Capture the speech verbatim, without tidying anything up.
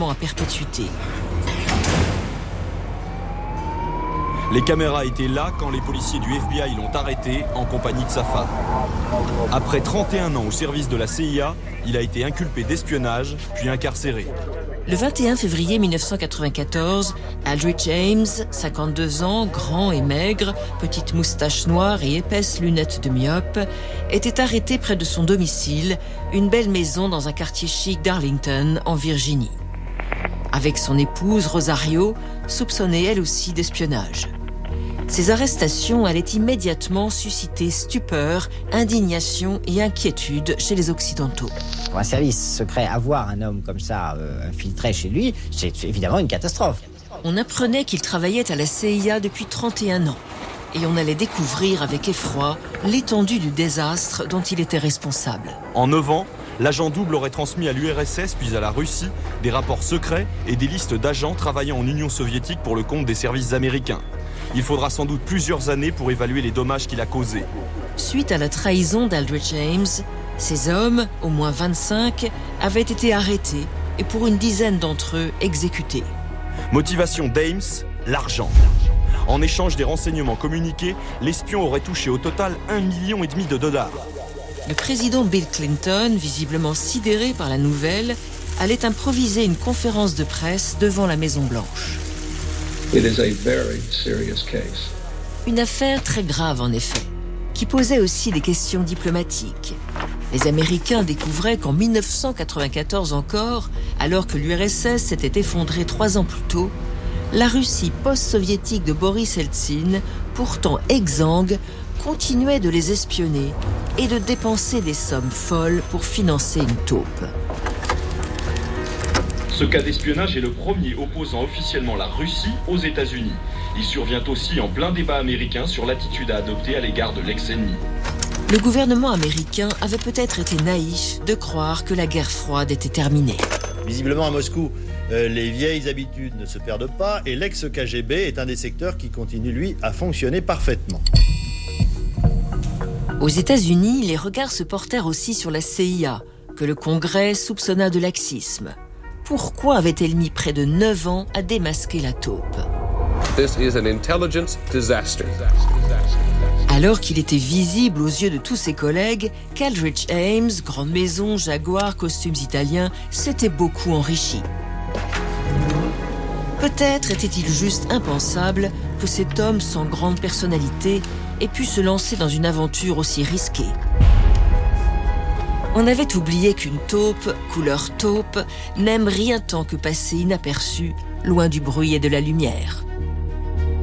d'emprisonnement à perpétuité. Les caméras étaient là quand les policiers du F B I l'ont arrêté en compagnie de sa femme. Après trente et un ans au service de la C I A, il a été inculpé d'espionnage, puis incarcéré. Le vingt et un février mille neuf cent quatre-vingt-quatorze, Aldrich Ames, cinquante-deux ans, grand et maigre, petite moustache noire et épaisse lunettes de myope, était arrêté près de son domicile, une belle maison dans un quartier chic d'Arlington, en Virginie. Avec son épouse, Rosario, soupçonnée elle aussi d'espionnage. Ces arrestations allaient immédiatement susciter stupeur, indignation et inquiétude chez les Occidentaux. Pour un service secret, avoir un homme comme ça euh, infiltré chez lui, c'est évidemment une catastrophe. On apprenait qu'il travaillait à la C I A depuis trente et un ans. Et on allait découvrir avec effroi l'étendue du désastre dont il était responsable. En neuf ans, l'agent double aurait transmis à l'U R S S puis à la Russie des rapports secrets et des listes d'agents travaillant en Union soviétique pour le compte des services américains. Il faudra sans doute plusieurs années pour évaluer les dommages qu'il a causés. Suite à la trahison d'Aldrich Ames, ces hommes, au moins vingt-cinq, avaient été arrêtés et pour une dizaine d'entre eux exécutés. Motivation d'Ames, l'argent. En échange des renseignements communiqués, l'espion aurait touché au total un million et demi de dollars. Le président Bill Clinton, visiblement sidéré par la nouvelle, allait improviser une conférence de presse devant la Maison-Blanche. It is a very serious case. Une affaire très grave en effet, qui posait aussi des questions diplomatiques. Les Américains découvraient qu'en mille neuf cent quatre-vingt-quatorze encore, alors que l'U R S S s'était effondrée trois ans plus tôt, la Russie post-soviétique de Boris Eltsine, pourtant exsangue, continuait de les espionner et de dépenser des sommes folles pour financer une taupe. Ce cas d'espionnage est le premier opposant officiellement la Russie aux États-Unis. Il survient aussi en plein débat américain sur l'attitude à adopter à l'égard de l'ex-ennemi. Le gouvernement américain avait peut-être été naïf de croire que la guerre froide était terminée. Visiblement à Moscou, euh, les vieilles habitudes ne se perdent pas et l'ex-K G B est un des secteurs qui continue, lui, à fonctionner parfaitement. Aux États-Unis, les regards se portèrent aussi sur la C I A, que le Congrès soupçonna de laxisme. Pourquoi avait-elle mis près de neuf ans à démasquer la taupe ? This is an intelligence disaster. Alors qu'il était visible aux yeux de tous ses collègues qu'Aldrich Ames, grande maison, Jaguar, costumes italiens, s'était beaucoup enrichi. Peut-être était-il juste impensable que cet homme sans grande personnalité ait pu se lancer dans une aventure aussi risquée. On avait oublié qu'une taupe, couleur taupe, n'aime rien tant que passer inaperçue, loin du bruit et de la lumière.